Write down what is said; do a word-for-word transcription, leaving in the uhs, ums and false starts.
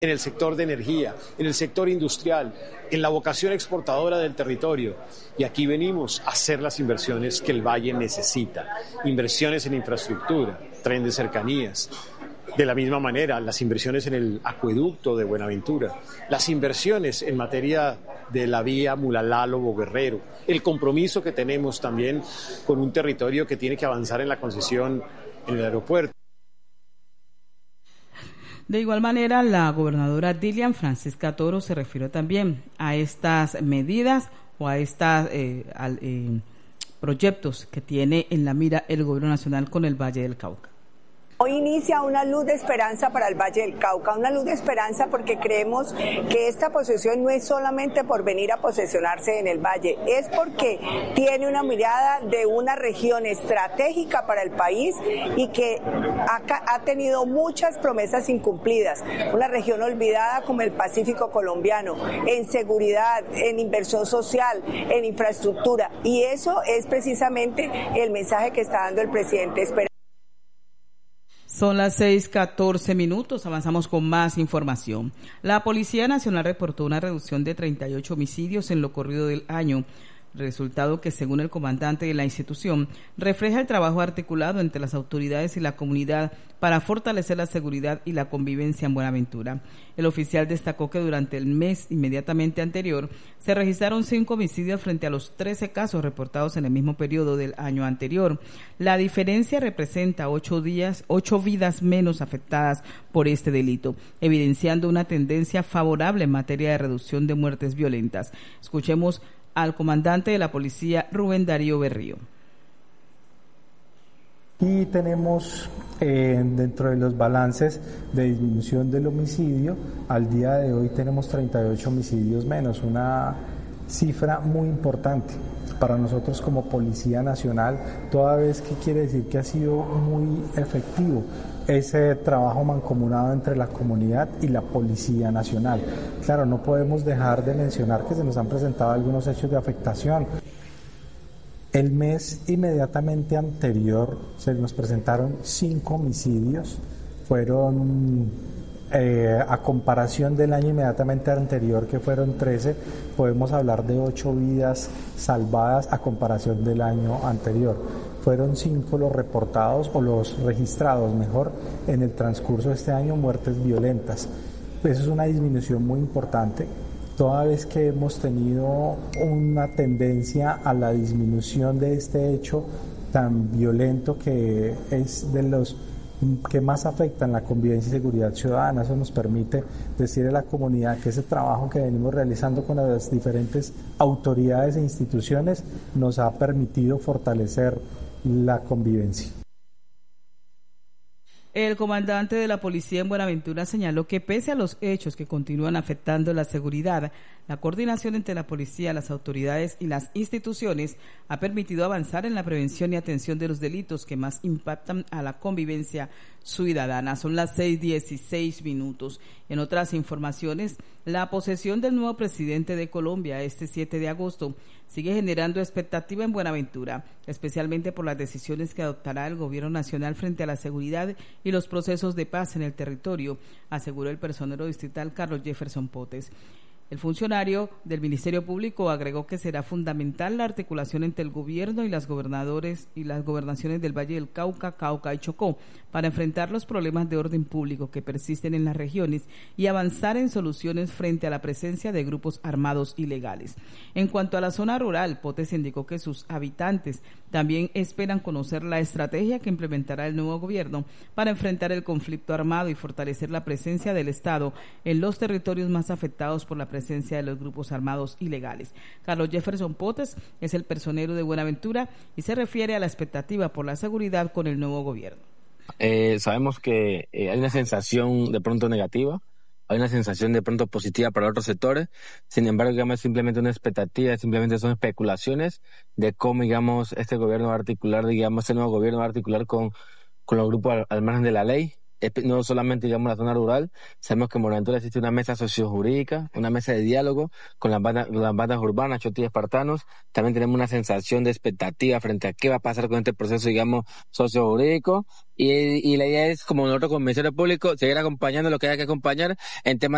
en el sector de energía, en el sector industrial, en la vocación exportadora del territorio. Y aquí venimos a hacer las inversiones que el Valle necesita. Inversiones en infraestructura, tren de cercanías. De la misma manera, las inversiones en el acueducto de Buenaventura, las inversiones en materia de la vía Mulalá-Lobo Guerrero, el compromiso que tenemos también con un territorio que tiene que avanzar en la concesión en el aeropuerto. De igual manera, la gobernadora Dilian Francisca Toro se refirió también a estas medidas o a estos eh, eh, proyectos que tiene en la mira el gobierno nacional con el Valle del Cauca. Hoy inicia una luz de esperanza para el Valle del Cauca, una luz de esperanza porque creemos que esta posesión no es solamente por venir a posesionarse en el Valle, es porque tiene una mirada de una región estratégica para el país y que ha, ha tenido muchas promesas incumplidas, una región olvidada como el Pacífico colombiano, en seguridad, en inversión social, en infraestructura, y eso es precisamente el mensaje que está dando el presidente Esperanza. Son las seis catorce minutos, avanzamos con más información. La Policía Nacional reportó una reducción de treinta y ocho homicidios en lo corrido del año, resultado que, según el comandante de la institución, refleja el trabajo articulado entre las autoridades y la comunidad para fortalecer la seguridad y la convivencia en Buenaventura. El oficial destacó que durante el mes inmediatamente anterior se registraron cinco homicidios frente a los trece casos reportados en el mismo periodo del año anterior. La diferencia representa ocho días, ocho vidas menos afectadas por este delito, evidenciando una tendencia favorable en materia de reducción de muertes violentas. Escuchemos al comandante de la policía, Rubén Darío Berrío. Y tenemos eh, dentro de los balances de disminución del homicidio, al día de hoy tenemos treinta y ocho homicidios menos, una cifra muy importante para nosotros como Policía Nacional, toda vez que quiere decir que ha sido muy efectivo ese trabajo mancomunado entre la comunidad y la Policía Nacional. Claro, no podemos dejar de mencionar que se nos han presentado algunos hechos de afectación. El mes inmediatamente anterior se nos presentaron cinco homicidios, fueron eh, a comparación del año inmediatamente anterior que fueron trece, podemos hablar de ocho vidas salvadas a comparación del año anterior. Fueron cinco los reportados o los registrados, mejor, en el transcurso de este año, muertes violentas. Eso es una disminución muy importante, toda vez que hemos tenido una tendencia a la disminución de este hecho tan violento que es de los que más afectan la convivencia y seguridad ciudadana. Eso nos permite decir a la comunidad que ese trabajo que venimos realizando con las diferentes autoridades e instituciones nos ha permitido fortalecer la convivencia. El comandante de la policía en Buenaventura señaló que pese a los hechos que continúan afectando la seguridad, la coordinación entre la policía, las autoridades y las instituciones ha permitido avanzar en la prevención y atención de los delitos que más impactan a la convivencia ciudadana. Son las seis dieciséis minutos. En otras informaciones, la posesión del nuevo presidente de Colombia este siete de agosto sigue generando expectativa en Buenaventura, especialmente por las decisiones que adoptará el gobierno nacional frente a la seguridad y los procesos de paz en el territorio, aseguró el personero distrital Carlos Jefferson Potes. El funcionario del Ministerio Público agregó que será fundamental la articulación entre el gobierno y las gobernadores y las gobernaciones del Valle del Cauca, Cauca y Chocó para enfrentar los problemas de orden público que persisten en las regiones y avanzar en soluciones frente a la presencia de grupos armados ilegales. En cuanto a la zona rural, Potes indicó que sus habitantes también esperan conocer la estrategia que implementará el nuevo gobierno para enfrentar el conflicto armado y fortalecer la presencia del Estado en los territorios más afectados por la presencia presencia de los grupos armados ilegales. Carlos Jefferson Potes es el personero de Buenaventura y se refiere a la expectativa por la seguridad con el nuevo gobierno. Eh, sabemos que eh, hay una sensación de pronto negativa, hay una sensación de pronto positiva para otros sectores, sin embargo, digamos, es simplemente una expectativa, simplemente son especulaciones de cómo, digamos, este gobierno va a articular, digamos, este nuevo gobierno va a articular con, con los grupos al, al margen de la ley. No solamente, digamos, la zona rural, sabemos que en Buenaventura existe una mesa sociojurídica, una mesa de diálogo con las bandas, las bandas urbanas, chotis y espartanos. También tenemos una sensación de expectativa frente a qué va a pasar con este proceso, digamos, sociojurídico. Y, y la idea es, como nosotros como Ministerio Público, seguir acompañando lo que haya que acompañar en temas